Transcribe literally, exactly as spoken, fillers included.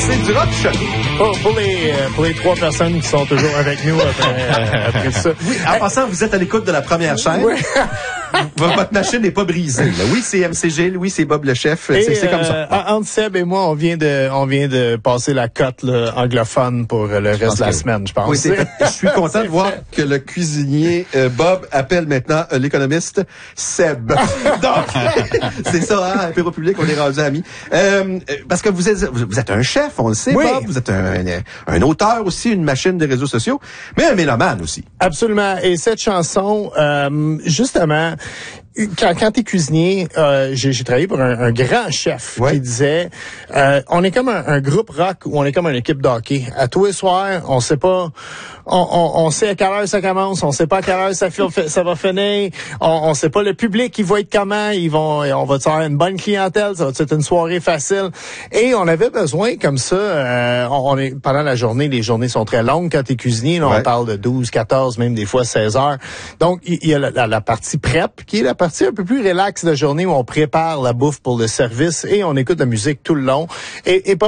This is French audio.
c'est du rock choc. Pour, pour, les, pour les trois personnes qui sont toujours avec nous après, euh, après ça. Oui, en hey. passant, vous êtes à l'écoute de la première chaîne. Oui. Votre machine n'est pas brisée. Là. Oui, c'est M C G, oui, c'est Bob le chef. C'est, c'est comme ça. Euh, entre Seb et moi, on vient de, on vient de passer la cote là, anglophone pour le je reste de la que... semaine, je pense. Oui, c'est, je suis content de voir que le cuisinier euh, Bob appelle maintenant euh, l'économiste Seb. Donc, c'est ça, hein, Apéro Public, on est rendus amis. Euh, parce que vous êtes, vous êtes un chef, on le sait, oui. Bob. Vous êtes un, un, un auteur aussi, une machine des réseaux sociaux, mais un mélomane aussi. Absolument. Et cette chanson, euh, justement, Quand, quand t'es cuisinier, euh, j'ai, j'ai travaillé pour un, un grand chef ouais. qui disait, euh, on est comme un, un groupe rock ou on est comme une équipe de hockey. À tous les soirs, on sait pas, on, on, on sait à quelle heure ça commence, on sait pas à quelle heure ça, ça va finir, on, on sait pas le public qui va être comment, ils vont, on va avoir une bonne clientèle, ça va être une soirée facile. Et on avait besoin comme ça, euh, on, on est pendant la journée, les journées sont très longues quand t'es cuisinier, là, ouais. on parle de douze, quatorze, même des fois seize heures. Donc il y, y a la, la, la partie prep qui est la partie partie un peu plus relax de journée où on prépare la bouffe pour le service et on écoute la musique tout le long. Et, et pas